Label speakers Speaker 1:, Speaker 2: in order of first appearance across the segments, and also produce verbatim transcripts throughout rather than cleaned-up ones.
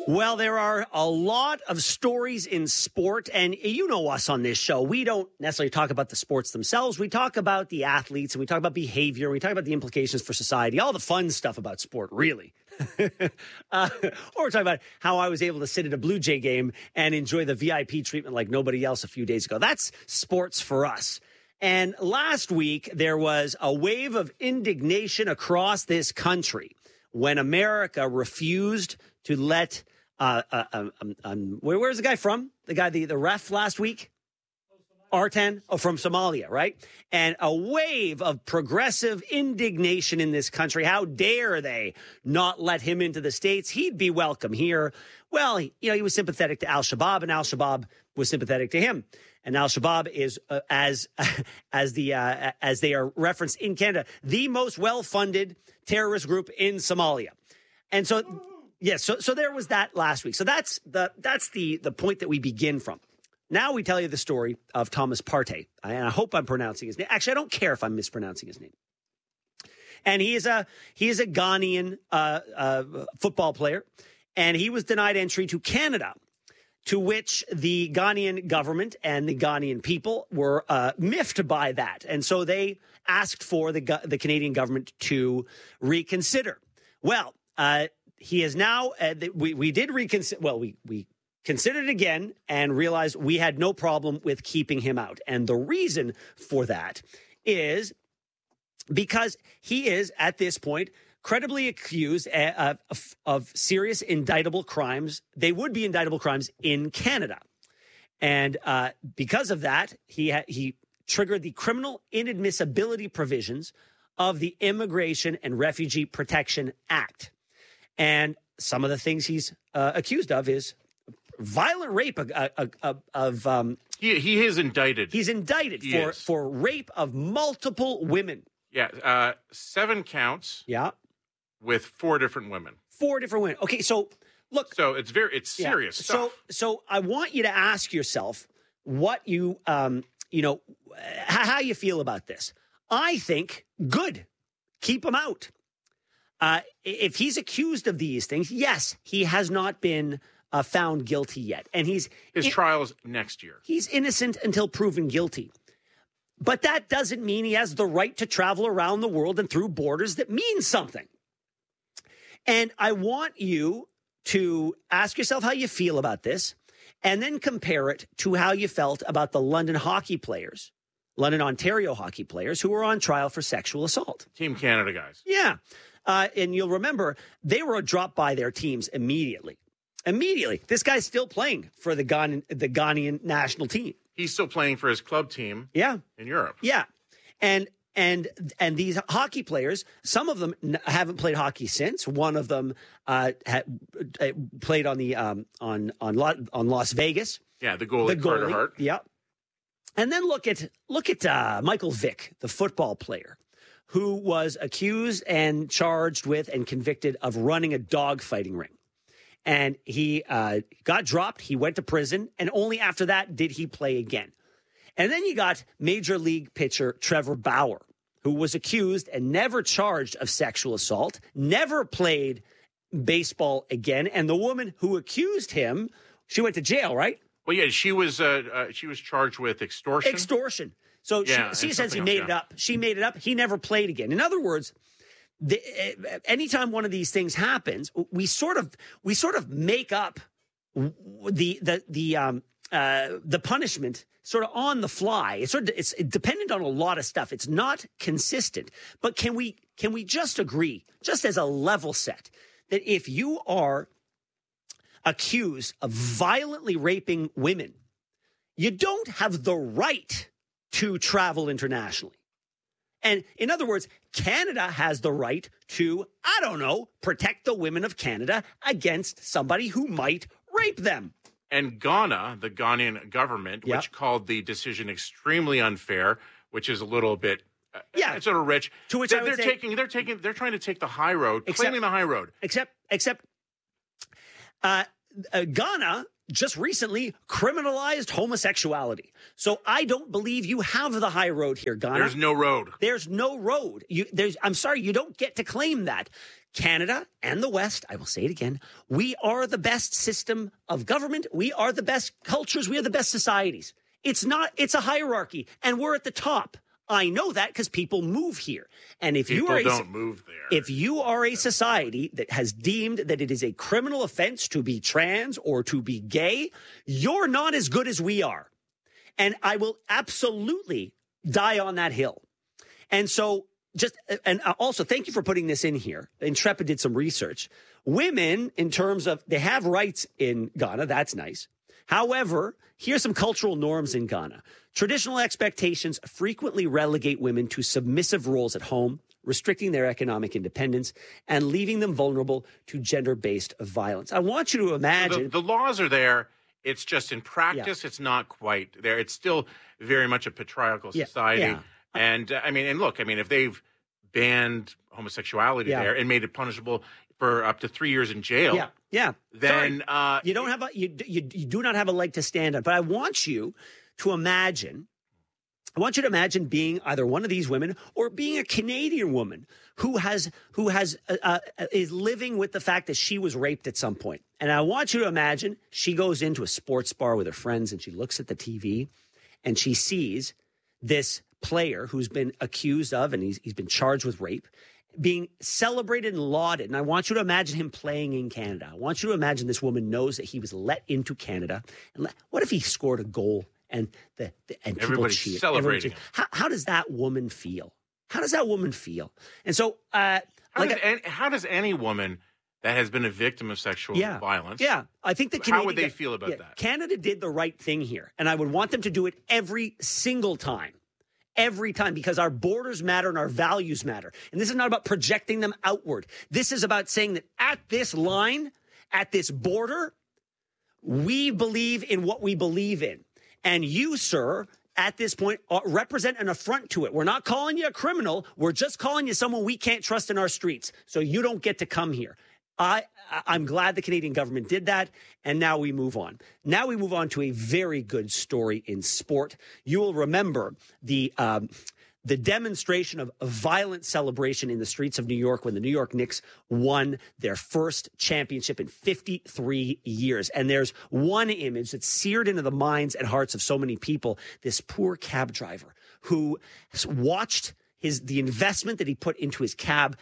Speaker 1: Well, there are a lot of stories in sport, and you know us on this show. We don't necessarily talk about the sports themselves. We talk about the athletes, and we talk about behavior. We talk about the implications for society, all the fun stuff about sport, really. uh, or we're talking about how I was able to sit at a Blue Jay game and enjoy the V I P treatment like nobody else a few days ago. That's sports for us. And last week, there was a wave of indignation across this country when America refused to let uh, uh, um, um, um, where, where's the guy from? The guy, the, the ref last week? Artan, oh, from Somalia, right? And a wave of progressive indignation in this country. How dare they not let him into the States? He'd be welcome here. Well, he, you know, he was sympathetic to Al-Shabaab, and Al-Shabaab was sympathetic to him. And Al-Shabaab is, uh, as as the uh, as they are referenced in Canada, the most well-funded terrorist group in Somalia. And so, yes, so so there was that last week. So that's the that's the the point that we begin from. Now we tell you the story of Thomas Partey, and I hope I'm pronouncing his name. Actually, I don't care if I'm mispronouncing his name. And he is a he is a Ghanaian uh, uh, football player, and he was denied entry to Canada, to which the Ghanaian government and the Ghanaian people were uh, miffed by that, and so they asked for the the Canadian government to reconsider. Well, uh, he is now. Uh, we we did reconsider. Well, we we. considered again and realized we had no problem with keeping him out. And the reason for that is because he is, at this point, credibly accused of, of, of serious indictable crimes. They would be indictable crimes in Canada. And uh, because of that, he ha- he triggered the criminal inadmissibility provisions of the Immigration and Refugee Protection Act. And some of the things he's uh, accused of is violent rape of, of, of um,
Speaker 2: he he is indicted.
Speaker 1: He's indicted
Speaker 2: he
Speaker 1: for
Speaker 2: is.
Speaker 1: for rape of multiple women.
Speaker 2: Yeah, uh, seven counts.
Speaker 1: Yeah,
Speaker 2: with four different women.
Speaker 1: Four different women. Okay, so look.
Speaker 2: So it's very it's serious
Speaker 1: yeah.
Speaker 2: stuff.
Speaker 1: So so I want you to ask yourself what you um you know how, how you feel about this. I think good. Keep him out. Uh, if he's accused of these things, yes, he has not been Uh, found guilty yet. And he's
Speaker 2: his
Speaker 1: in,
Speaker 2: trial is next year.
Speaker 1: He's innocent until proven guilty. But that doesn't mean he has the right to travel around the world and through borders that means something. And I want you to ask yourself how you feel about this and then compare it to how you felt about the London hockey players, London, Ontario hockey players who were on trial for sexual assault.
Speaker 2: Team Canada guys.
Speaker 1: Yeah. Uh, and you'll remember they were dropped by their teams immediately. Immediately, this guy's still playing for the Ghan- the Ghanaian national team.
Speaker 2: He's still playing for his club team.
Speaker 1: Yeah,
Speaker 2: in Europe.
Speaker 1: Yeah, and and and these hockey players, some of them n- haven't played hockey since. One of them uh, had uh, played on the um, on on La- on Las Vegas.
Speaker 2: Yeah, the goalie,
Speaker 1: the goalie
Speaker 2: Carter Hart.
Speaker 1: Yeah, and then look at look at uh, Michael Vick, the football player, who was accused and charged with and convicted of running a dogfighting ring. And he uh, got dropped. He went to prison. And only after that did he play again. And then you got Major League pitcher Trevor Bauer, who was accused and never charged of sexual assault, never played baseball again. And the woman who accused him, she went to jail, right?
Speaker 2: Well, yeah, she was uh, uh, she was charged with extortion.
Speaker 1: Extortion. So
Speaker 2: yeah,
Speaker 1: she, she says he
Speaker 2: else,
Speaker 1: made
Speaker 2: yeah.
Speaker 1: it up. She made it up. He never played again. In other words, The, anytime one of these things happens, we sort of we sort of make up the the the um uh the punishment sort of on the fly. It's sort of it's dependent on a lot of stuff. It's not consistent. But can we can we just agree, just as a level set, that if you are accused of violently raping women, you don't have the right to travel internationally? And in other words, Canada has the right to, I don't know, protect the women of Canada against somebody who might rape them.
Speaker 2: And Ghana, the Ghanaian government,
Speaker 1: Yep.
Speaker 2: which called the decision extremely unfair, which is a little bit, uh,
Speaker 1: Yeah.
Speaker 2: it's sort of rich.
Speaker 1: To which
Speaker 2: they're,
Speaker 1: I would
Speaker 2: they're
Speaker 1: say-
Speaker 2: taking, they're taking, they're trying to take the high road,
Speaker 1: Except-
Speaker 2: claiming the high road.
Speaker 1: Except, except, uh, uh, Ghana just recently criminalized homosexuality. So I don't believe you have the high road here, Ghana.
Speaker 2: There's no road.
Speaker 1: There's no road. You, there's, I'm sorry, you don't get to claim that. Canada and the West, I will say it again, we are the best system of government. We are the best cultures. We are the best societies. It's not, it's a hierarchy, and we're at the top. I know that because people move here. And if
Speaker 2: people
Speaker 1: you are a,
Speaker 2: don't move there.
Speaker 1: If you are a society that has deemed that it is a criminal offense to be trans or to be gay, you're not as good as we are. And I will absolutely die on that hill. And so just, and also thank you for putting this in here. Intrepid did some research. Women, in terms of, they have rights in Ghana. That's nice. However, here's some cultural norms in Ghana. Traditional expectations frequently relegate women to submissive roles at home, restricting their economic independence and leaving them vulnerable to gender-based violence. I want you to imagine...
Speaker 2: The, the laws are there. It's just in practice, yeah. It's not quite there. It's still very much a patriarchal society. Yeah, yeah. And, uh, I mean, and look, I mean, if they've banned homosexuality yeah. there and made it punishable for up to three years in jail...
Speaker 1: Yeah. Yeah.
Speaker 2: Then uh,
Speaker 1: you don't have a you, you you do not have a leg to stand on. But I want you to imagine, I want you to imagine being either one of these women or being a Canadian woman who has who has uh, uh, is living with the fact that she was raped at some point. And I want you to imagine she goes into a sports bar with her friends and she looks at the T V and she sees this player who's been accused of and he's he's been charged with rape, being celebrated and lauded. And I want you to imagine him playing in Canada. I want you to imagine this woman knows that he was let into Canada. And let, what if he scored a goal and the, the and people
Speaker 2: Everybody's
Speaker 1: cheered?
Speaker 2: Celebrating.
Speaker 1: Everybody cheered. How, how does that woman feel? How does that woman feel? And so, uh,
Speaker 2: how,
Speaker 1: like
Speaker 2: does
Speaker 1: a,
Speaker 2: any, how does any woman that has been a victim of sexual
Speaker 1: yeah,
Speaker 2: violence,
Speaker 1: yeah, I think that
Speaker 2: how would they feel about
Speaker 1: yeah,
Speaker 2: that?
Speaker 1: Canada did the right thing here, and I would want them to do it every single time. Every time, because our borders matter and our values matter. And this is not about projecting them outward. This is about saying that at this line, at this border, we believe in what we believe in. And you, sir, at this point, represent an affront to it. We're not calling you a criminal. We're just calling you someone we can't trust in our streets. So you don't get to come here. I, I'm glad the Canadian government did that, and now we move on. Now we move on to a very good story in sport. You will remember the um, the demonstration of a violent celebration in the streets of New York when the New York Knicks won their first championship in fifty-three years. And there's one image that's seared into the minds and hearts of so many people. This poor cab driver who watched his the investment that he put into his cab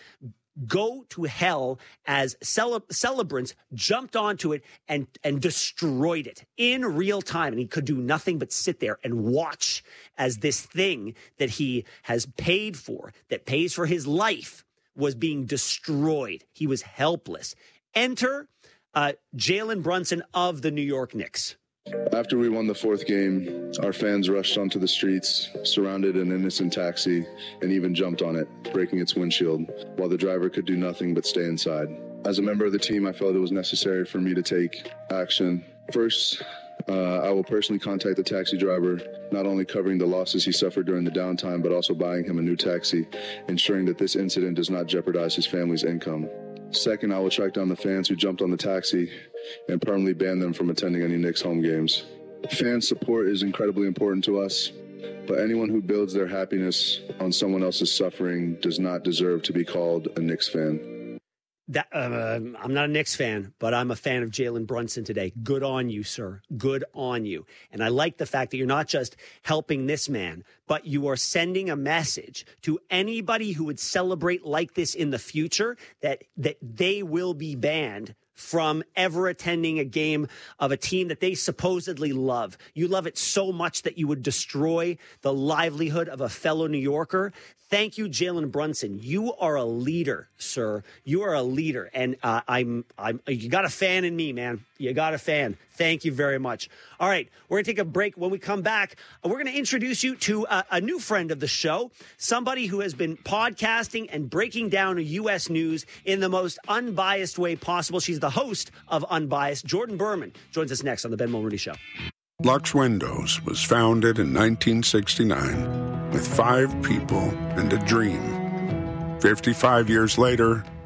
Speaker 1: go to hell as cele- celebrants jumped onto it and, and destroyed it in real time. And he could do nothing but sit there and watch as this thing that he has paid for, that pays for his life, was being destroyed. He was helpless. Enter uh, Jalen Brunson of the New York Knicks.
Speaker 3: After we won the fourth game, our fans rushed onto the streets, surrounded an innocent taxi, and even jumped on it, breaking its windshield, while the driver could do nothing but stay inside. As a member of the team, I felt it was necessary for me to take action. First, uh, I will personally contact the taxi driver, not only covering the losses he suffered during the downtime, but also buying him a new taxi, ensuring that this incident does not jeopardize his family's income. Second, I will track down the fans who jumped on the taxi and permanently ban them from attending any Knicks home games. Fan support is incredibly important to us, but anyone who builds their happiness on someone else's suffering does not deserve to be called a Knicks fan.
Speaker 1: That, uh, I'm not a Knicks fan, but I'm a fan of Jalen Brunson today. Good on you, sir. Good on you. And I like the fact that you're not just helping this man, but you are sending a message to anybody who would celebrate like this in the future that that they will be banned from ever attending a game of a team that they supposedly love. You love it so much that you would destroy the livelihood of a fellow New Yorker. Thank you, Jalen Brunson. You are a leader, sir. You are a leader, and uh, I'm, I'm. You got a fan in me, man. You got a fan. Thank you very much. All right, we're gonna take a break. When we come back, we're gonna introduce you to a, a new friend of the show, somebody who has been podcasting and breaking down U S news in the most unbiased way possible. She's the host of Unbiased. Jordan Berman joins us next on the Ben Mulroney Show.
Speaker 4: Lux Windows was founded in nineteen sixty-nine with five people and a dream. fifty-five years later,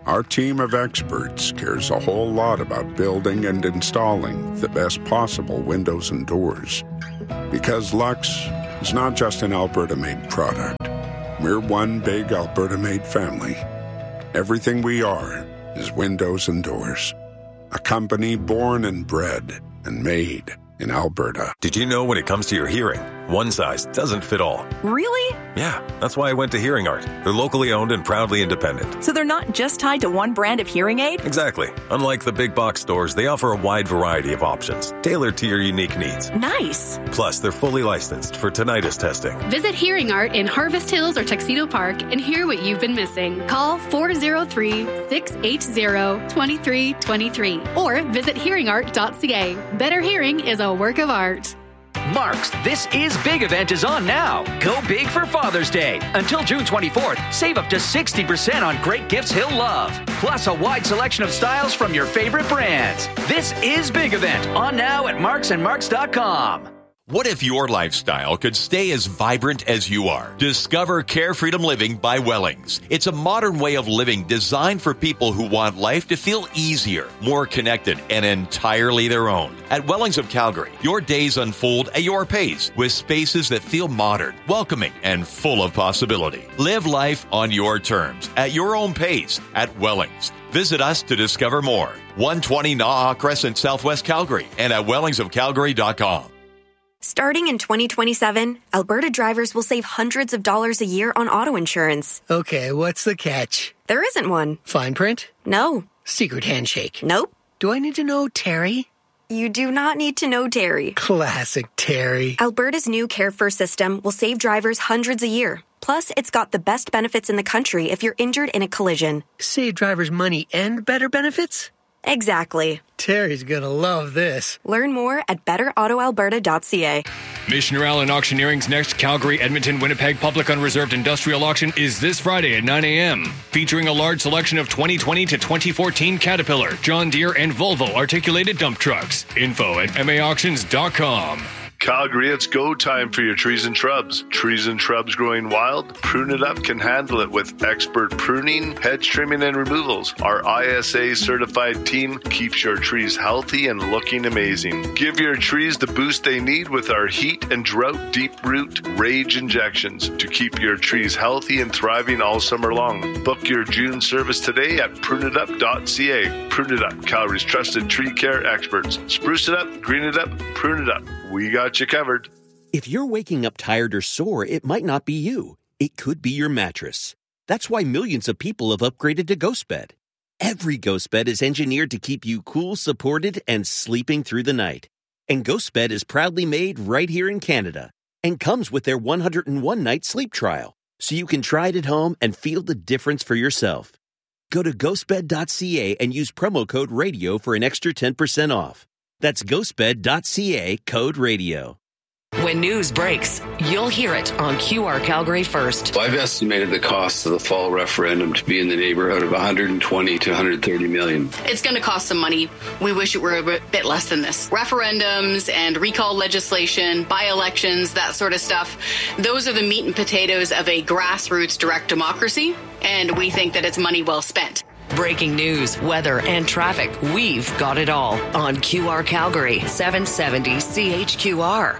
Speaker 4: Our team of experts cares a whole lot about building and installing the best possible windows and doors. Because Lux is not just an Alberta-made product. We're one big Alberta-made family. Everything we are is windows and doors. A company born and bred and made in Alberta.
Speaker 5: Did you know when it comes to your hearing, one size doesn't fit all?
Speaker 6: Really?
Speaker 5: Yeah, that's why I went to Hearing Art. They're locally owned and proudly independent.
Speaker 6: So they're not just tied to one brand of hearing aid?
Speaker 5: Exactly. Unlike the big box stores, they offer a wide variety of options, tailored to your unique needs.
Speaker 6: Nice.
Speaker 5: Plus, they're fully licensed for tinnitus testing.
Speaker 7: Visit Hearing Art in Harvest Hills or Tuxedo Park and hear what you've been missing. Call four oh three, six eight zero, two three two three or visit hearing art dot c a. Better hearing is a work of art.
Speaker 8: Mark's This Is Big event is on now. Go big for Father's Day. Until June twenty-fourth, save up to sixty percent on great gifts he'll love. Plus a wide selection of styles from your favorite brands. This Is Big event on now at marks and marks dot com.
Speaker 9: What if your lifestyle could stay as vibrant as you are? Discover Care Freedom Living by Wellings. It's a modern way of living designed for people who want life to feel easier, more connected, and entirely their own. At Wellings of Calgary, your days unfold at your pace with spaces that feel modern, welcoming, and full of possibility. Live life on your terms, at your own pace, at Wellings. Visit us to discover more. one twenty Naha Crescent, Southwest Calgary, and at wellings of calgary dot com.
Speaker 10: Starting in twenty twenty-seven, Alberta drivers will save hundreds of dollars a year on auto insurance.
Speaker 11: Okay, what's the catch?
Speaker 10: There isn't one.
Speaker 11: Fine print?
Speaker 10: No.
Speaker 11: Secret handshake?
Speaker 10: Nope.
Speaker 11: Do I need to know Terry?
Speaker 10: You do not need to know Terry.
Speaker 11: Classic Terry.
Speaker 10: Alberta's new Care First system will save drivers hundreds a year. Plus, it's got the best benefits in the country if you're injured in a collision.
Speaker 11: Save drivers money and better benefits?
Speaker 10: Exactly.
Speaker 11: Terry's gonna love this.
Speaker 10: Learn more at better auto alberta dot c a.
Speaker 12: Missioner Allen Auctioneering's next Calgary, Edmonton, Winnipeg Public Unreserved Industrial Auction is this Friday at nine a.m. Featuring a large selection of twenty twenty to twenty fourteen Caterpillar, John Deere, and Volvo articulated dump trucks. Info at m a auctions dot com.
Speaker 13: Calgary, it's go time for your trees and shrubs. Trees and shrubs growing wild? Prune It Up can handle it with expert pruning, hedge trimming, and removals. Our I S A certified team keeps your trees healthy and looking amazing. Give your trees the boost they need with our heat and drought deep root rage injections to keep your trees healthy and thriving all summer long. Book your June service today at prune it up dot c a. Prune It Up, Calgary's trusted tree care experts. Spruce it up, green it up, prune it up. We got you covered.
Speaker 14: If you're waking up tired or sore, it might not be you. It could be your mattress. That's why millions of people have upgraded to GhostBed. Every GhostBed is engineered to keep you cool, supported, and sleeping through the night. And GhostBed is proudly made right here in Canada and comes with their one hundred one night sleep trial, so you can try it at home and feel the difference for yourself. Go to ghost bed dot c a and use promo code RADIO for an extra ten percent off. That's ghost bed dot c a, code radio.
Speaker 15: When news breaks, you'll hear it on Q R Calgary First.
Speaker 16: I've estimated the cost of the fall referendum to be in the neighborhood of one hundred twenty to one hundred thirty million.
Speaker 17: It's going to cost some money. We wish it were a bit less than this. Referendums and recall legislation, by-elections, that sort of stuff, those are the meat and potatoes of a grassroots direct democracy, and we think that it's money well spent.
Speaker 15: Breaking news, weather, and traffic. We've got it all on Q R Calgary, seven seventy C H Q R.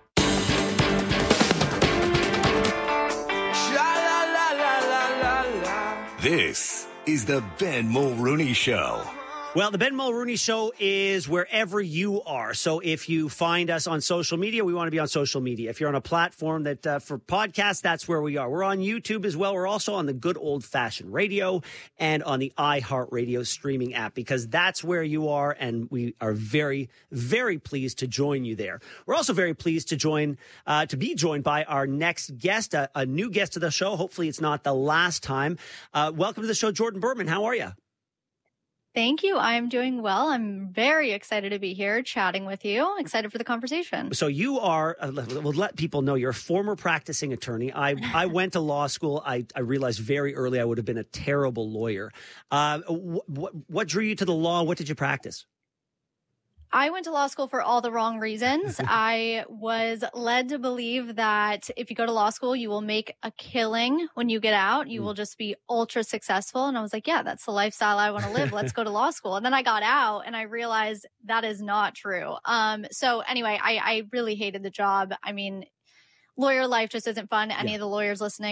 Speaker 18: This is the Ben Mulrooney Show.
Speaker 1: Well, the Ben Mulrooney Show is wherever you are. So if you find us on social media, we want to be on social media. If you're on a platform that uh, for podcasts, that's where we are. We're on YouTube as well. We're also on the good old-fashioned radio and on the iHeartRadio streaming app, because that's where you are, and we are very, very pleased to join you there. We're also very pleased to join, uh, to be joined by our next guest, a, a new guest to the show. Hopefully it's not the last time. Uh, welcome to the show, Jordan Berman. How are you?
Speaker 19: Thank you. I'm doing well. I'm very excited to be here chatting with you. Excited for the conversation.
Speaker 1: So you are, uh, we'll let people know you're a former practicing attorney. I, I went to law school. I, I realized very early I would have been a terrible lawyer. Uh, wh- wh- what drew you to the law? What did you practice?
Speaker 19: I went to law school for all the wrong reasons. I was led to believe that if you go to law school, you will make a killing when you get out. You mm. will just be ultra successful. And I was like, yeah, that's the lifestyle I want to live. Let's go to law school. And then I got out and I realized that is not true. Um, so anyway, I, I really hated the job. I mean, lawyer life just isn't fun. Any yeah. of the lawyers listening,